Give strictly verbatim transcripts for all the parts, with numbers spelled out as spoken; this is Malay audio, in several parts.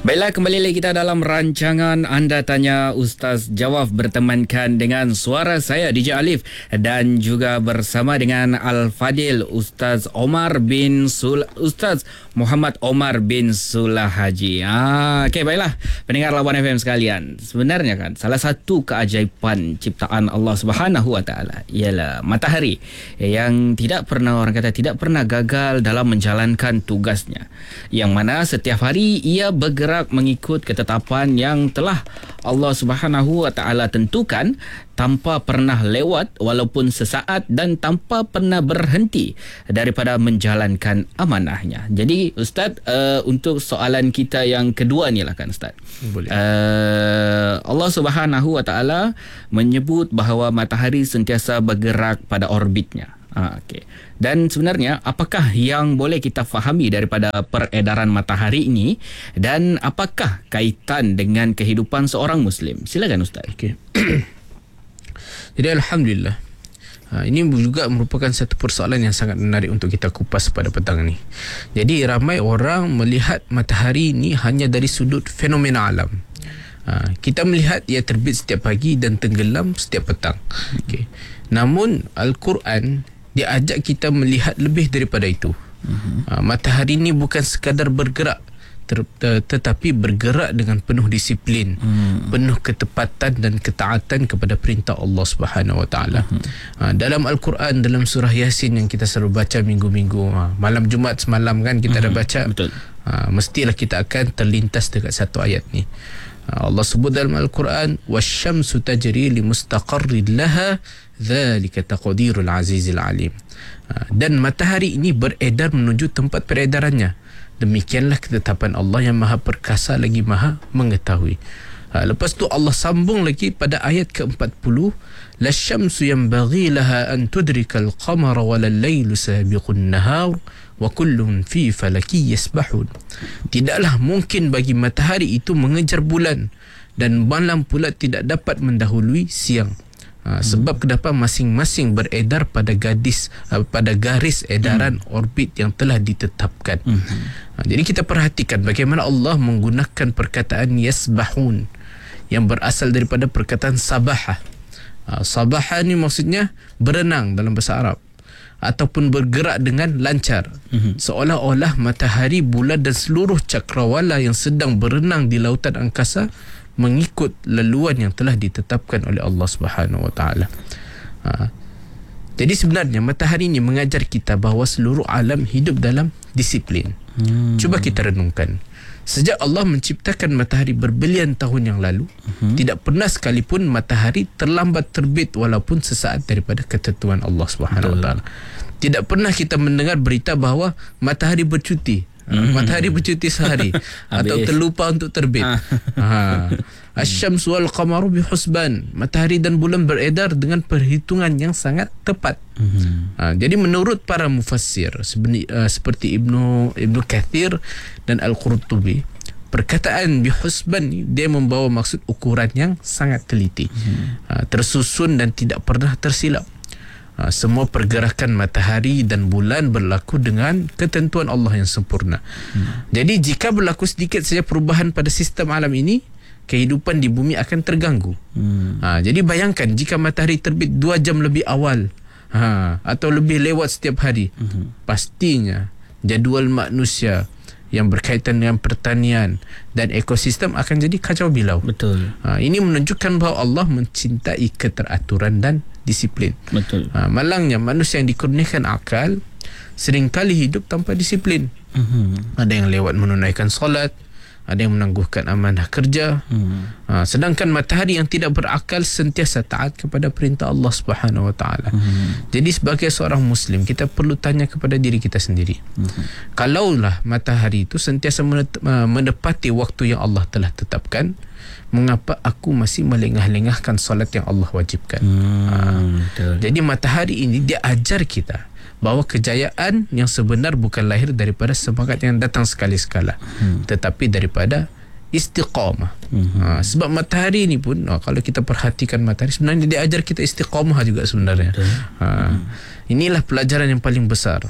Baiklah, kembali lagi kita dalam rancangan Anda Tanya Ustaz Jawab bertemankan dengan suara saya D J Alif dan juga bersama dengan Al-Fadil Ustaz Omar bin Sul Ustaz Muhammad Omar bin Sulah Haji. Ah, okey, baiklah pendengar Lawan F M sekalian. Sebenarnya kan salah satu keajaiban ciptaan Allah Subhanahu Wa Taala ialah matahari yang tidak pernah orang kata tidak pernah gagal dalam menjalankan tugasnya. Yang mana setiap hari ia bergerak mengikut ketetapan yang telah Allah Subhanahu Wa Taala tentukan tanpa pernah lewat walaupun sesaat dan tanpa pernah berhenti daripada menjalankan amanahnya. Jadi Ustaz, uh, untuk soalan kita yang kedua ni lah kan Ustaz. Boleh. Uh, Allah Subhanahu Wa Taala menyebut bahawa matahari sentiasa bergerak pada orbitnya. Ah, okey. Dan sebenarnya apakah yang boleh kita fahami daripada peredaran matahari ini dan apakah kaitan dengan kehidupan seorang Muslim? Silakan Ustaz. Okey. Jadi alhamdulillah. Ha, ini juga merupakan satu persoalan yang sangat menarik untuk kita kupas pada petang ini. Jadi ramai orang melihat matahari ini hanya dari sudut fenomena alam. Ha, kita melihat ia terbit setiap pagi dan tenggelam setiap petang. Okey. Namun Al-Quran dia ajak kita melihat lebih daripada itu. Uh-huh. Uh, matahari ini bukan sekadar bergerak ter, ter, tetapi bergerak dengan penuh disiplin, uh-huh. penuh ketepatan dan ketaatan kepada perintah Allah Subhanahu Wa Taala. Uh-huh. Uh, dalam Al-Quran, dalam surah Yasin yang kita selalu baca minggu-minggu, uh, malam Jumaat semalam kan kita uh-huh. dah baca. Betul. Uh, mestilah kita akan terlintas dekat satu ayat ni. Uh, Allah sebut dalam Al-Quran, wasyamsu tajri limustaqarrin laha dzalika taqdirul azizil alim. Dan matahari ini beredar menuju tempat peredarannya. Demikianlah ketetapan Allah yang Maha Perkasa lagi Maha Mengetahui. Lepas tu Allah sambung lagi pada ayat ke empat puluh, lasyamsu yanbaghi laha an tudrikal qamara walal lailu sabiqun nahar wa kullun fi falaki yasbahun. Tidaklah mungkin bagi matahari itu mengejar bulan dan malam pula tidak dapat mendahului siang. Ha, sebab kenapa masing-masing beredar pada gadis uh, pada garis edaran hmm. orbit yang telah ditetapkan. Hmm. Ha, jadi kita perhatikan bagaimana Allah menggunakan perkataan yasbahun yang berasal daripada perkataan sabaha. Ha, sabaha ni maksudnya berenang dalam bahasa Arab ataupun bergerak dengan lancar. Hmm. Seolah-olah matahari, bulan dan seluruh cakrawala yang sedang berenang di lautan angkasa mengikut laluan yang telah ditetapkan oleh Allah Subhanahu Wa Taala. Ha. Jadi sebenarnya matahari ini mengajar kita bahawa seluruh alam hidup dalam disiplin. Hmm. Cuba kita renungkan. Sejak Allah menciptakan matahari berbilion tahun yang lalu, hmm. tidak pernah sekalipun matahari terlambat terbit walaupun sesaat daripada ketentuan Allah Subhanahu Wa Taala. Tidak pernah kita mendengar berita bahawa matahari bercuti. Hmm. Matahari bercuti sehari atau terlupa untuk terbit. Ha. Asy-syamsu wal qamaru bihusban. Matahari dan bulan beredar dengan perhitungan yang sangat tepat. Hmm. Ha. Jadi menurut para mufassir sebenarnya, uh, seperti Ibnu Ibnu Kathir dan Al-Qurtubi, perkataan bihusban ni dia membawa maksud ukuran yang sangat teliti, hmm. ha, tersusun dan tidak pernah tersilap. Ha, semua pergerakan matahari dan bulan berlaku dengan ketentuan Allah yang sempurna. Hmm. Jadi jika berlaku sedikit saja perubahan pada sistem alam ini, kehidupan di bumi akan terganggu. Hmm. Ha, jadi bayangkan jika matahari terbit dua jam lebih awal, ha, atau lebih lewat setiap hari, hmm. pastinya jadual manusia yang berkaitan dengan pertanian dan ekosistem akan jadi kacau bilau. Betul. Ha, ini menunjukkan bahawa Allah mencintai keteraturan dan disiplin. Betul. Ha, malangnya manusia yang dikurniakan akal seringkali hidup tanpa disiplin. Uh-huh. Ada yang lewat menunaikan solat, ada yang menangguhkan amanah kerja. Uh-huh. Ha, sedangkan matahari yang tidak berakal sentiasa taat kepada perintah Allah Subhanahu Wa Taala. Uh-huh. Jadi sebagai seorang Muslim, kita perlu tanya kepada diri kita sendiri. Uh-huh. Kalaulah matahari itu sentiasa menepati waktu yang Allah telah tetapkan, mengapa aku masih melengah-lengahkan solat yang Allah wajibkan? Hmm, ha. Jadi matahari ini dia ajar kita bahawa kejayaan yang sebenar bukan lahir daripada semangat yang datang sekali-sekala, hmm. tetapi daripada istiqamah. Hmm. Ha. Sebab matahari ini pun, oh, kalau kita perhatikan matahari, sebenarnya dia ajar kita istiqamah juga sebenarnya. Ha. Inilah pelajaran yang paling besar.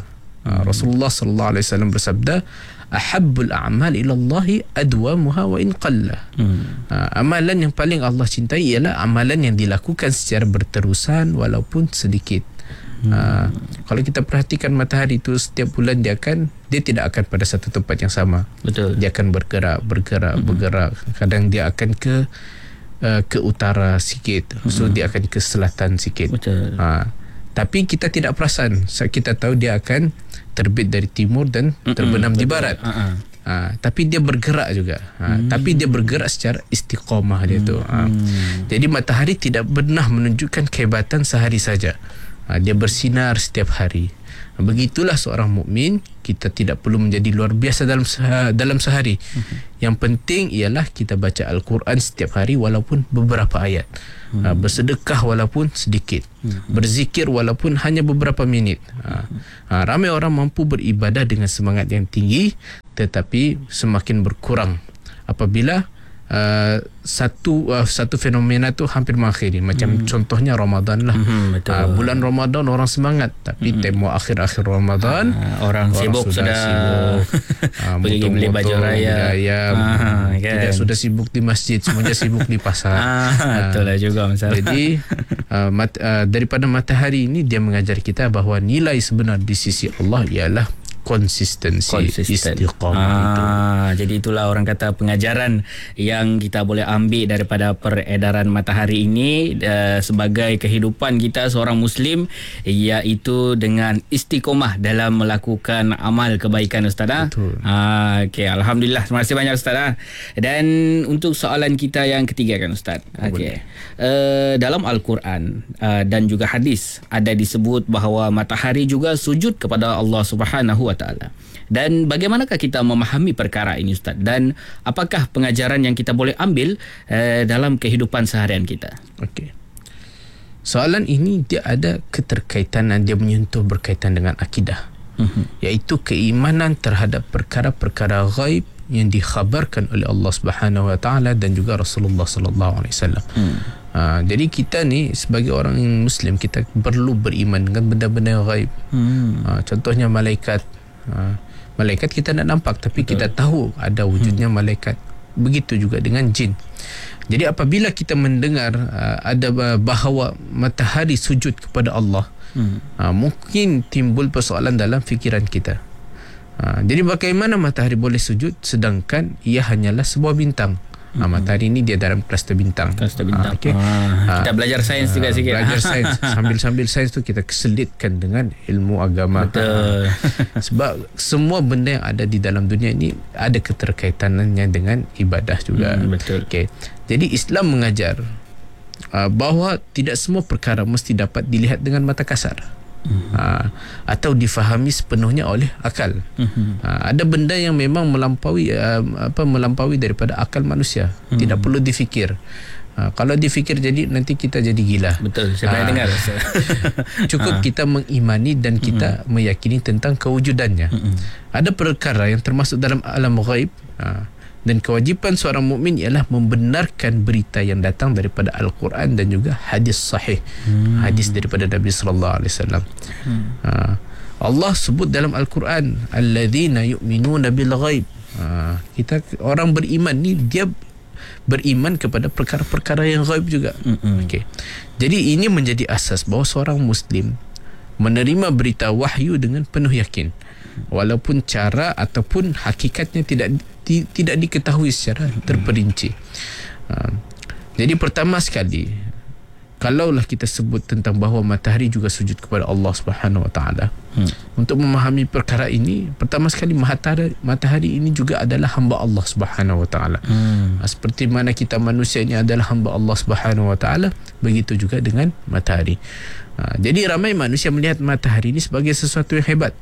Uh, Rasulullah sallallahu alaihi wasallam bersabda, ahabbul a'mal ila Allah adwamuha wa in qalla. Hmm. Uh, amalan yang paling Allah cintai ialah amalan yang dilakukan secara berterusan walaupun sedikit. Hmm. Uh, kalau kita perhatikan matahari itu setiap bulan dia akan dia tidak akan pada satu tempat yang sama. Betul. Dia akan bergerak, bergerak, hmm. bergerak. Kadang dia akan ke uh, ke utara sikit, hmm. so dia akan ke selatan sikit. Betul. Uh, tapi kita tidak perasan. Kita tahu dia akan terbit dari timur dan terbenam Mm-mm, di barat. Uh-uh. Ha, tapi dia bergerak juga. Ha, hmm. Tapi dia bergerak secara istiqamah dia tu. Ha. Jadi matahari tidak pernah menunjukkan kehebatan sehari saja. Ha, dia bersinar setiap hari. Ha, begitulah seorang mukmin, kita tidak perlu menjadi luar biasa dalam seha- dalam sehari. Hmm. Yang penting ialah kita baca Al-Quran setiap hari walaupun beberapa ayat. Hmm. Ha, bersedekah walaupun sedikit. Hmm. Berzikir walaupun hanya beberapa minit. Ha, ha, ramai orang mampu beribadah dengan semangat yang tinggi tetapi semakin berkurang apabila uh, satu uh, satu fenomena tu hampir mengakhiri. Macam hmm. contohnya Ramadan lah. Hmm, uh, bulan Ramadan orang semangat tapi hmm. temo akhir-akhir Ramadan uh, orang, orang sibuk sudah, sudah sibuk uh, pergi beli baju raya, ayam, uh, kan? Tidak sudah sibuk di masjid, semuanya sibuk di pasar. uh, Itulah juga masalah. Jadi uh, mat, uh, daripada matahari ini dia mengajar kita bahawa nilai sebenar di sisi Allah ialah konsistensi, Konsisten. istiqamah ah, itu. Jadi itulah orang kata pengajaran yang kita boleh ambil daripada peredaran matahari ini uh, sebagai kehidupan kita seorang Muslim, iaitu dengan istiqamah dalam melakukan amal kebaikan, Ustaz. Betul. Ah, okay, Alhamdulillah. Terima kasih banyak, Ustaz. Dan untuk soalan kita yang ketiga kan, Ustaz. Okay. Uh, dalam Al-Quran uh, dan juga hadis ada disebut bahawa matahari juga sujud kepada Allah Subhanahu Wa Taala. Dan bagaimanakah kita memahami perkara ini, Ustaz? Dan apakah pengajaran yang kita boleh ambil uh, dalam kehidupan seharian kita? Okey. Soalan ini dia ada keterkaitan dan dia menyentuh berkaitan dengan akidah. Uh-huh. Iaitu keimanan terhadap perkara-perkara ghaib yang dikhabarkan oleh Allah Subhanahu Wa Taala dan juga Rasulullah sallallahu alaihi wasallam. Hmm. Ha, jadi kita ni sebagai orang Muslim, kita perlu beriman dengan benda-benda yang ghaib. Hmm. Ha, contohnya malaikat. Ha, malaikat kita tak nampak tapi Betul. Kita tahu ada wujudnya hmm. malaikat. Begitu juga dengan jin. Jadi apabila kita mendengar uh, ada bahawa matahari sujud kepada Allah, hmm. uh, mungkin timbul persoalan dalam fikiran kita. Uh, jadi bagaimana matahari boleh sujud sedangkan ia hanyalah sebuah bintang? Ha, matahari ni dia dalam kluster bintang. Kluster bintang. Ha, okay. ha, kita belajar sains juga ha, sikit. Belajar sains. Sambil-sambil sains tu kita keselitkan dengan ilmu agama. Betul. Ha, sebab semua benda yang ada di dalam dunia ini ada keterkaitannya dengan ibadah juga. Hmm, betul. Okay. Jadi Islam mengajar uh, bahawa tidak semua perkara mesti dapat dilihat dengan mata kasar. Uh-huh. Ha, atau difahami sepenuhnya oleh akal. Uh-huh. Ha, ada benda yang memang melampaui uh, apa melampaui daripada akal manusia. Uh-huh. Tidak perlu difikir. Ha, kalau difikir jadi nanti kita jadi gila. Betul, saya pernah ha, dengar. Cukup ha. kita mengimani dan kita uh-huh. meyakini tentang kewujudannya. Uh-huh. Ada perkara yang termasuk dalam alam ghaib. Ha, dan kewajipan seorang mukmin ialah membenarkan berita yang datang daripada Al-Quran dan juga hadis sahih. Hmm. Hadis daripada Nabi sallallahu alaihi wasallam. Hmm. Ha, Allah sebut dalam Al-Quran, alladzina yu'minuna bil ghaib. Ha, kita orang beriman ni dia beriman kepada perkara-perkara yang ghaib juga. Hmm. Okey. Jadi ini menjadi asas bahawa seorang Muslim menerima berita wahyu dengan penuh yakin, walaupun cara ataupun hakikatnya tidak di, tidak diketahui secara terperinci. Ha, jadi pertama sekali, kalaulah kita sebut tentang bahawa matahari juga sujud kepada Allah Subhanahu Wa Taala, hmm. untuk memahami perkara ini, pertama sekali matahari, matahari ini juga adalah hamba Allah Subhanahu Wa Taala. Hmm. Ha, seperti mana kita manusia ini adalah hamba Allah Subhanahu Wa Taala, begitu juga dengan matahari. Ha, jadi ramai manusia melihat matahari ini sebagai sesuatu yang hebat.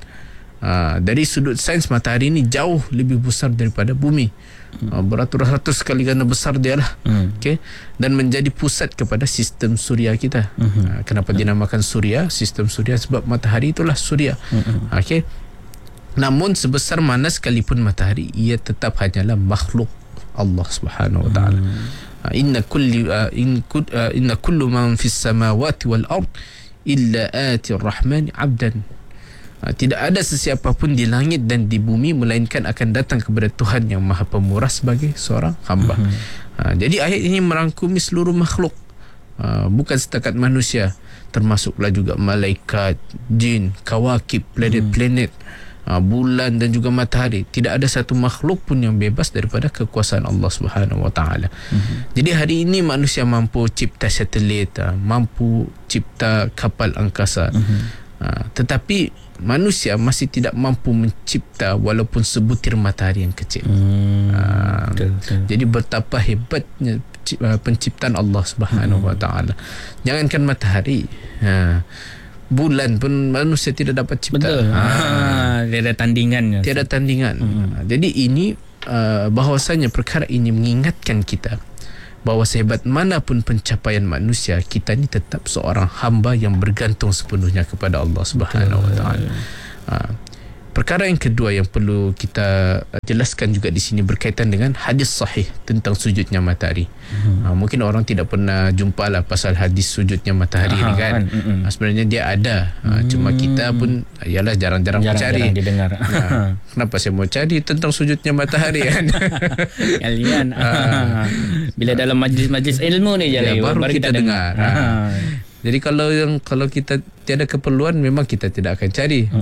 Ha, dari sudut sains, matahari ini jauh lebih besar daripada bumi. Ha, beratus-ratus kali ganda besar dia lah. Hmm. Okay? Dan menjadi pusat kepada sistem suria kita. Hmm. Ha, kenapa dinamakan suria? Sistem suria sebab matahari itulah suria. Hmm. Okay? Namun sebesar mana sekalipun matahari, ia tetap hanyalah makhluk Allah Subhanahu Wa Taala. Hmm. Inna kulli uh, in kud, uh, inna kullu man fis samawati wal ard illa ati ar-rahman 'abdan. Ha, tidak ada sesiapa pun di langit dan di bumi melainkan akan datang kepada Tuhan yang Maha Pemurah sebagai seorang hamba. Uh-huh. Ha, jadi ayat ini merangkumi seluruh makhluk, ha, bukan setakat manusia, termasuklah juga malaikat, jin, kawakib, planet-planet, uh, bulan dan juga matahari. Tidak ada satu makhluk pun yang bebas daripada kekuasaan Allah Subhanahu Wa Taala. Uh-huh. Jadi hari ini manusia mampu cipta satelit, uh, mampu cipta kapal angkasa. Uh-huh. Uh, tetapi manusia masih tidak mampu mencipta walaupun sebutir matahari yang kecil. Hmm, uh, betul, betul. Jadi betapa hebatnya penciptaan Allah Subhanahu Wa Taala. Jangankan matahari, ha, bulan pun manusia tidak dapat cipta. Betul. Ha, tiada tandingan. Tiada tandingan. Hmm. Jadi ini uh, bahawasanya perkara ini mengingatkan kita bahawa sehebat manapun pencapaian manusia, kita ni tetap seorang hamba yang bergantung sepenuhnya kepada Allah Subhanahu Wa Taala. Ha. Perkara yang kedua yang perlu kita jelaskan juga di sini berkaitan dengan hadis sahih tentang sujudnya matahari. Hmm. Ha, mungkin orang tidak pernah jumpa lah pasal hadis sujudnya matahari Aha, ni kan. kan? Ha, sebenarnya dia ada. Ha, hmm. Cuma kita pun ialah jarang-jarang mencari. Jarang didengar. Ha, kenapa saya mau cari tentang sujudnya matahari kan? Kalian. Ha. Bila dalam majlis-majlis ilmu ni je ya, baru, baru kita, kita dengar. dengar. Ha. Jadi kalau yang kalau kita tiada keperluan, memang kita tidak akan cari. Uh-huh.